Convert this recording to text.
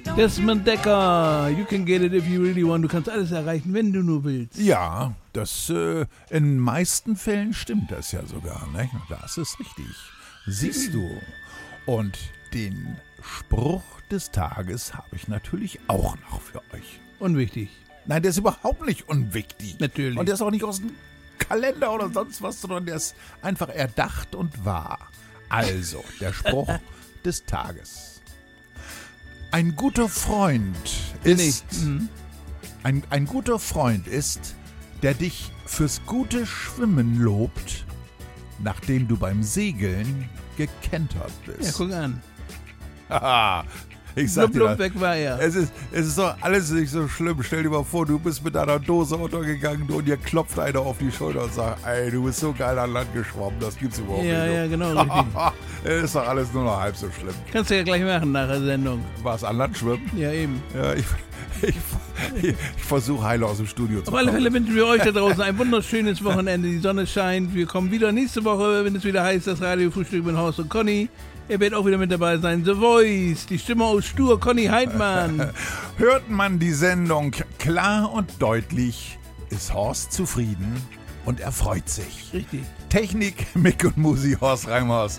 Desmond Decker, you can get it if you really want. Du kannst alles erreichen, wenn du nur willst. Ja, das in den meisten Fällen stimmt das ja sogar, ne? Das ist richtig. Siehst du. Und den Spruch des Tages habe ich natürlich auch noch für euch. Unwichtig. Nein, der ist überhaupt nicht unwichtig. Natürlich. Und der ist auch nicht aus dem Kalender oder sonst was, sondern der ist einfach erdacht und wahr. Also, der Spruch des Tages. Ein guter Freund ist... Ein guter Freund ist, der dich fürs gute Schwimmen lobt, nachdem du beim Segeln gekentert bist. Ja, guck an. Haha, ich sag Blub, dir das. weg war er. Es ist doch alles nicht so schlimm. Stell dir mal vor, du bist mit deiner Dose untergegangen und dir klopft einer auf die Schulter und sagt, ey, du bist so geil an Land geschwommen, das gibt's überhaupt nicht. Ja, genau, richtig. Es ist doch alles nur noch halb so schlimm. Kannst du ja gleich machen nach der Sendung. Was, an Land schwimmen? Ja, eben. Ja, ich versuche heile aus dem Studio zu Auf alle kommen. Fälle wünschen wir euch da draußen ein wunderschönes Wochenende. Die Sonne scheint. Wir kommen wieder nächste Woche, wenn es wieder heißt, das Radiofrühstück mit Horst und Conny. Er wird auch wieder mit dabei sein. The Voice, die Stimme aus Stur, Conny Heidmann. Hört man die Sendung klar und deutlich, ist Horst zufrieden und er freut sich. Richtig. Technik, Mick und Musi, Horst Reimers.